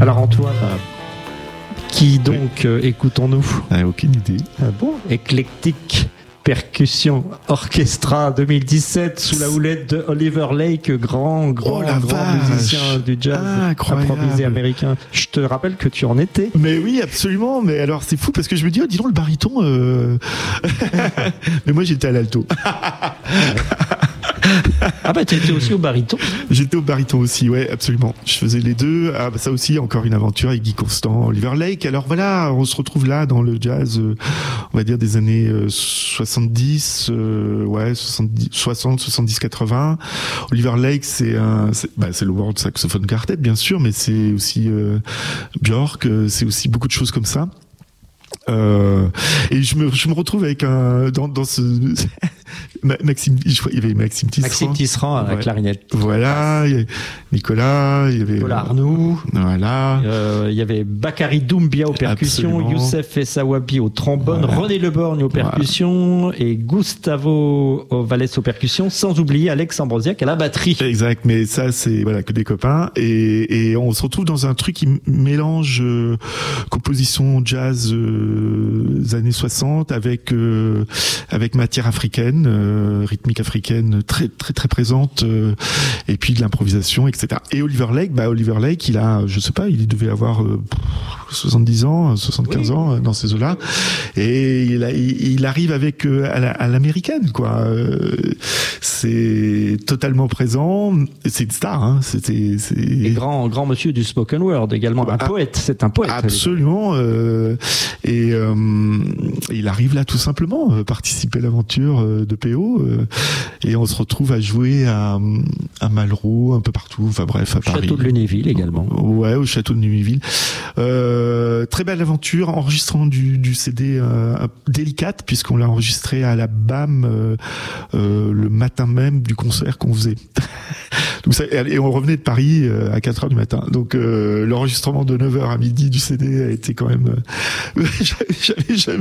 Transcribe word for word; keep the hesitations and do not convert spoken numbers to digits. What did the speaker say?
Alors Antoine, qui donc oui. euh, écoutons-nous? ah, Aucune idée. Ah bon? Éclectique Percussion Orchestra deux mille dix-sept sous la houlette de Oliver Lake, grand, grand, oh grand musicien du jazz improvisé américain. Je te rappelle que tu en étais. Mais oui, absolument. Mais alors c'est fou parce que je me dis, oh, dis donc le baryton. Euh... mais moi j'étais à l'alto. Ah bah tu étais aussi au baryton. J'étais au baryton aussi, ouais, absolument. Je faisais les deux. Ah bah ça aussi, encore une aventure avec Guy Constant, Oliver Lake. Alors voilà, on se retrouve là dans le jazz, euh, on va dire des années euh, soixante-dix, euh, ouais, soixante-dix, soixante, soixante-dix, quatre-vingts. Oliver Lake, c'est un, c'est, bah, c'est le World Saxophone Quartet, bien sûr, mais c'est aussi euh, Björk, c'est aussi beaucoup de choses comme ça. Euh, et je me, je me retrouve avec un, dans, dans ce, Maxime, je crois, il y avait Maxime Tisserand. Maxime Tisserand à la clarinette. Voilà, il y avait Nicolas, il y avait Nicolas Arnoux. Voilà. Euh, il y avait Bakary Doumbia aux percussions, absolument. Youssef Essawabi au trombone, voilà. René Leborgne aux percussions, voilà. Et Gustavo Vallès aux percussions, sans oublier Alex Ambrosiak à la batterie. Exact, mais ça c'est voilà que des copains et, et on se retrouve dans un truc qui mélange euh, composition jazz euh, années soixante avec euh, avec matière africaine. Euh, rythmique africaine très très très présente euh, et puis de l'improvisation, et cetera. Et Oliver Lake, bah Oliver Lake, il a, je sais pas, il devait avoir euh, soixante-dix ans, soixante-quinze oui. ans dans ces eaux-là, et il, a, il, il arrive avec euh, à, la, à l'américaine, quoi. Euh, c'est totalement présent, c'est une star, hein. C'était, c'est... Et grand grand monsieur du spoken word également, un ah, poète, c'est un poète. Absolument, euh, et euh, il arrive là tout simplement euh, participer à l'aventure euh, de P O euh, et on se retrouve à jouer à, à Malraux, un peu partout, enfin bref, à au Paris. Château de Lunéville également. Ouais, au château de Lunéville. Euh, très belle aventure, enregistrement du, du C D euh, délicate puisqu'on l'a enregistré à la B A M euh, euh, le matin même du concert qu'on faisait. Donc ça, et on revenait de Paris euh, à quatre heures du matin. Donc euh, l'enregistrement de neuf heures à midi du C D a été quand même... Euh, j'avais jamais